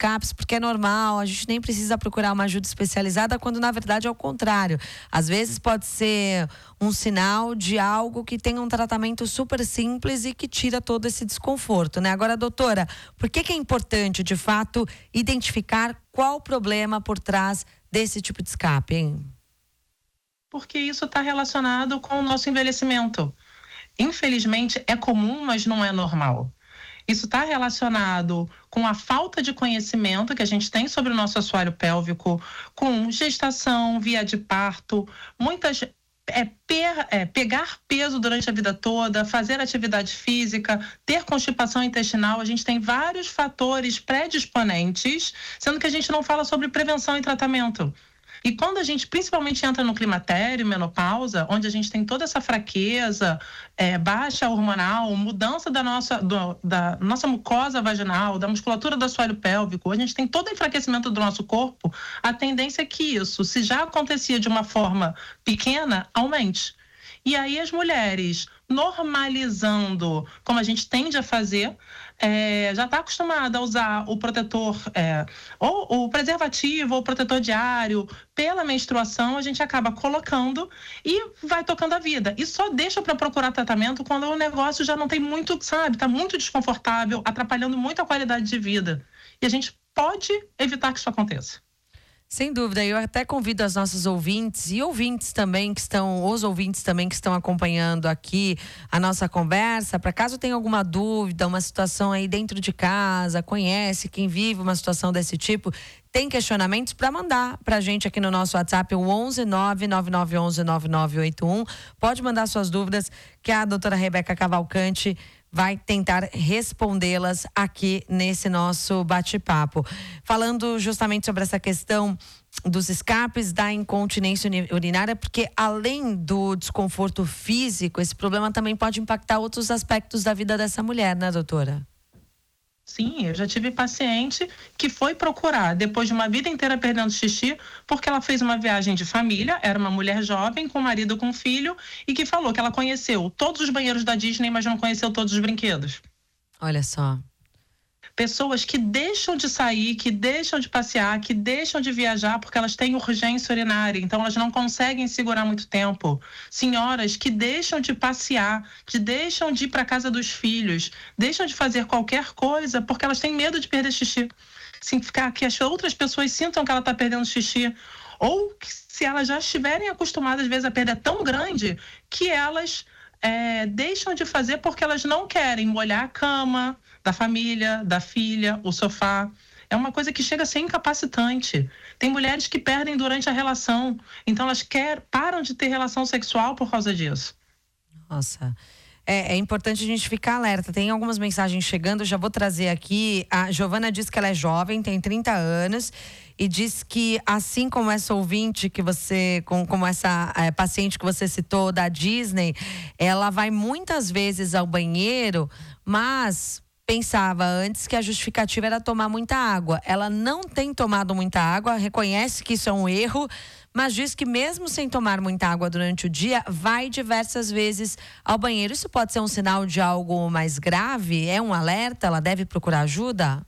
escapes porque é normal, a gente nem precisa procurar uma ajuda especializada, quando na verdade é o contrário. Às vezes pode ser um sinal de algo que tem um tratamento super simples e que tira todo esse desconforto, né? Agora, doutora, por que é importante, de fato, identificar qual o problema por trás desse tipo de escape, hein? Porque isso está relacionado com o nosso envelhecimento. Infelizmente, é comum, mas não é normal. Isso está relacionado com a falta de conhecimento que a gente tem sobre o nosso assoalho pélvico, com gestação, via de parto, pegar peso durante a vida toda, fazer atividade física, ter constipação intestinal. A gente tem vários fatores predisponentes, sendo que a gente não fala sobre prevenção e tratamento. E quando a gente principalmente entra no climatério, menopausa, onde a gente tem toda essa fraqueza, baixa hormonal, mudança da nossa mucosa vaginal, da musculatura do assoalho pélvico, a gente tem todo o enfraquecimento do nosso corpo, a tendência é que isso, se já acontecia de uma forma pequena, aumente. E aí as mulheres, normalizando, como a gente tende a fazer, já está acostumada a usar o protetor, ou o preservativo, ou o protetor diário, pela menstruação, a gente acaba colocando e vai tocando a vida. E só deixa para procurar tratamento quando o negócio já não tem muito, sabe, está muito desconfortável, atrapalhando muito a qualidade de vida. E a gente pode evitar que isso aconteça. Sem dúvida, eu até convido as nossas ouvintes e ouvintes também que estão acompanhando aqui a nossa conversa, para caso tenha alguma dúvida, uma situação aí dentro de casa, conhece quem vive uma situação desse tipo, tem questionamentos, para mandar pra gente aqui no nosso WhatsApp, o 11 99911 9981. Pode mandar suas dúvidas que a doutora Rebeca Cavalcante vai tentar respondê-las aqui nesse nosso bate-papo. Falando justamente sobre essa questão dos escapes, da incontinência urinária, porque além do desconforto físico, esse problema também pode impactar outros aspectos da vida dessa mulher, né, doutora? Sim, eu já tive paciente que foi procurar depois de uma vida inteira perdendo xixi, porque ela fez uma viagem de família, era uma mulher jovem, com marido, com filho, e que falou que ela conheceu todos os banheiros da Disney, mas não conheceu todos os brinquedos. Olha só. Pessoas que deixam de sair, que deixam de passear, que deixam de viajar porque elas têm urgência urinária, então elas não conseguem segurar muito tempo. Senhoras que deixam de passear, que deixam de ir para a casa dos filhos, deixam de fazer qualquer coisa porque elas têm medo de perder xixi. Que as outras pessoas sintam que ela está perdendo xixi. Ou que, se elas já estiverem acostumadas, às vezes, a perda é tão grande que elas deixam de fazer porque elas não querem molhar a cama da família, da filha, o sofá. É uma coisa que chega a ser incapacitante. Tem mulheres que perdem durante a relação, então elas param de ter relação sexual por causa disso. Nossa, é importante a gente ficar alerta. Tem algumas mensagens chegando, já vou trazer aqui. A Giovana diz que ela é jovem, tem 30 anos e diz que, assim como essa ouvinte que você, como essa paciente que você citou da Disney, ela vai muitas vezes ao banheiro, mas pensava antes que a justificativa era tomar muita água. Ela não tem tomado muita água, reconhece que isso é um erro, mas diz que mesmo sem tomar muita água durante o dia, vai diversas vezes ao banheiro. Isso pode ser um sinal de algo mais grave? É um alerta? Ela deve procurar ajuda?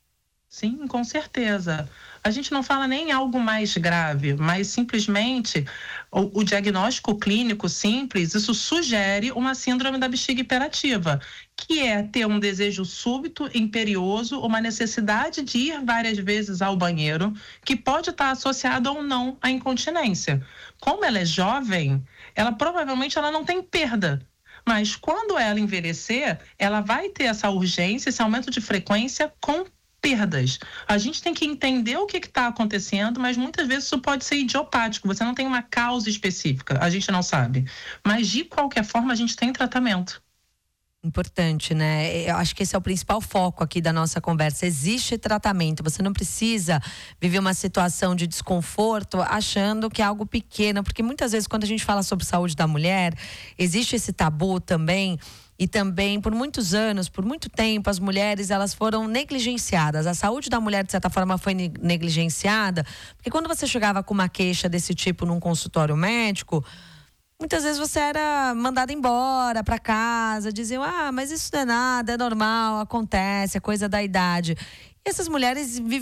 Sim, com certeza. A gente não fala nem em algo mais grave, mas simplesmente o diagnóstico clínico simples, isso sugere uma síndrome da bexiga hiperativa, que é ter um desejo súbito, imperioso, uma necessidade de ir várias vezes ao banheiro, que pode estar associado ou não à incontinência. Como ela é jovem, ela provavelmente não tem perda. Mas quando ela envelhecer, ela vai ter essa urgência, esse aumento de frequência com perdas. A gente tem que entender o que está acontecendo, mas muitas vezes isso pode ser idiopático. Você não tem uma causa específica, a gente não sabe. Mas de qualquer forma, a gente tem tratamento. Importante, né? Eu acho que esse é o principal foco aqui da nossa conversa. Existe tratamento, você não precisa viver uma situação de desconforto achando que é algo pequeno, porque muitas vezes quando a gente fala sobre saúde da mulher, existe esse tabu também. E também, por muitos anos, por muito tempo, as mulheres, elas foram negligenciadas. A saúde da mulher, de certa forma, foi negligenciada, porque quando você chegava com uma queixa desse tipo num consultório médico, muitas vezes você era mandada embora para casa, diziam, mas isso não é nada, é normal, acontece, é coisa da idade. E essas mulheres